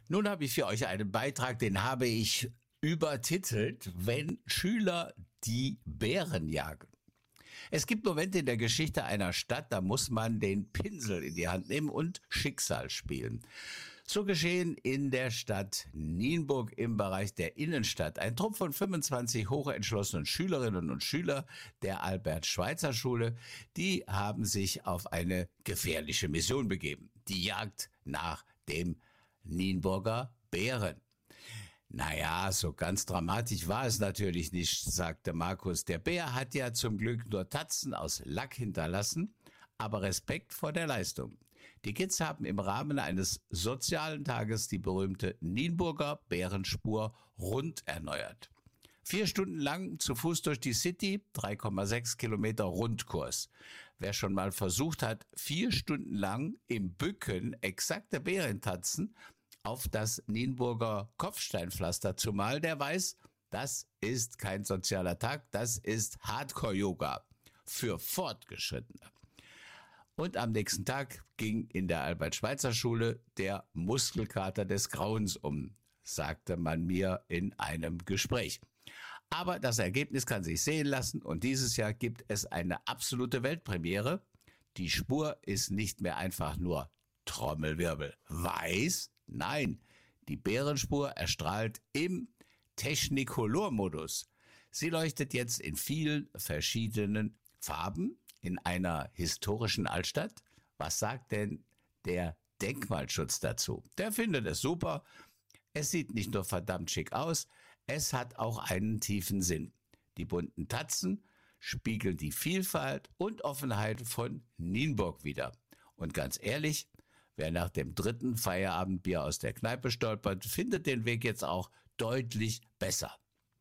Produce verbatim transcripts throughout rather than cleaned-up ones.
Nun habe ich für euch einen Beitrag, den habe ich übertitelt, wenn Schüler die Bären jagen. Es gibt Momente in der Geschichte einer Stadt, da muss man den Pinsel in die Hand nehmen und Schicksal spielen. So geschehen in der Stadt Nienburg im Bereich der Innenstadt. Ein Trupp von fünfundzwanzig hochentschlossenen Schülerinnen und Schüler der Albert-Schweitzer-Schule, die haben sich auf eine gefährliche Mission begeben. Die Jagd nach dem Nienburger Bären. Naja, so ganz dramatisch war es natürlich nicht, sagte Markus. Der Bär hat ja zum Glück nur Tatzen aus Lack hinterlassen, aber Respekt vor der Leistung. Die Kids haben im Rahmen eines sozialen Tages die berühmte Nienburger Bärenspur rund erneuert. Vier Stunden lang zu Fuß durch die City, drei Komma sechs Kilometer Rundkurs. Wer schon mal versucht hat, vier Stunden lang im Bücken exakte Bärentatzen auf das Nienburger Kopfsteinpflaster zu malen, der weiß, das ist kein sozialer Tag, das ist Hardcore-Yoga für Fortgeschrittene. Und am nächsten Tag ging in der Albert-Schweitzer-Schule der Muskelkater des Grauens um, sagte man mir in einem Gespräch. Aber das Ergebnis kann sich sehen lassen und dieses Jahr gibt es eine absolute Weltpremiere. Die Spur ist nicht mehr einfach nur Trommelwirbel weiß, nein, die Bärenspur erstrahlt im Technicolor-Modus. Sie leuchtet jetzt in vielen verschiedenen Farben in einer historischen Altstadt. Was sagt denn der Denkmalschutz dazu? Der findet es super. Es sieht nicht nur verdammt schick aus, es hat auch einen tiefen Sinn. Die bunten Tatzen spiegeln die Vielfalt und Offenheit von Nienburg wider. Und ganz ehrlich, wer nach dem dritten Feierabendbier aus der Kneipe stolpert, findet den Weg jetzt auch deutlich besser.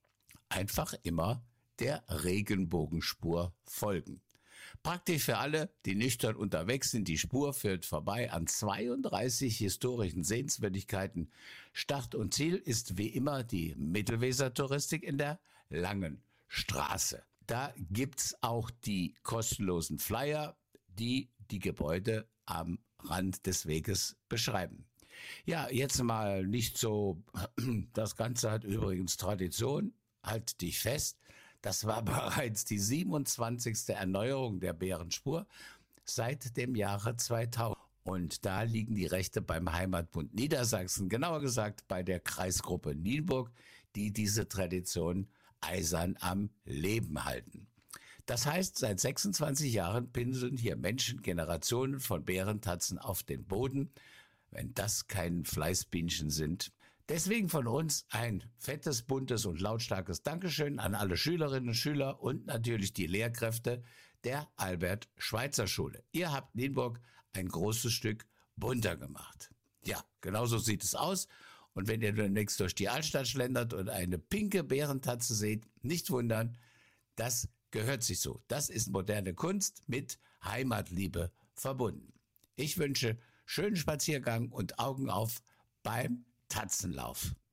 Einfach immer der Regenbogenspur folgen. Praktisch für alle, die nüchtern unterwegs sind. Die Spur führt vorbei an zweiunddreißig historischen Sehenswürdigkeiten. Start und Ziel ist wie immer die Mittelweser-Touristik in der Langen Straße. Da gibt's auch die kostenlosen Flyer, die die Gebäude am Rand des Weges beschreiben. Ja, jetzt mal nicht so, das Ganze hat übrigens Tradition, halt dich fest, das war bereits die siebenundzwanzigste Erneuerung der Bärenspur seit dem Jahre zweitausend. Und da liegen die Rechte beim Heimatbund Niedersachsen, genauer gesagt bei der Kreisgruppe Nienburg, die diese Tradition eisern am Leben halten. Das heißt, seit sechsundzwanzig Jahren pinseln hier Menschen Generationen von Bärentatzen auf den Boden, wenn das kein Fleißbienchen sind. Deswegen von uns ein fettes, buntes und lautstarkes Dankeschön an alle Schülerinnen und Schüler und natürlich die Lehrkräfte der Albert-Schweitzer-Schule. Ihr habt Nienburg ein großes Stück bunter gemacht. Ja, genauso sieht es aus. Und wenn ihr demnächst durch die Altstadt schlendert und eine pinke Bärentatze seht, nicht wundern, das gehört sich so. Das ist moderne Kunst mit Heimatliebe verbunden. Ich wünsche schönen Spaziergang und Augen auf beim Tatzenlauf.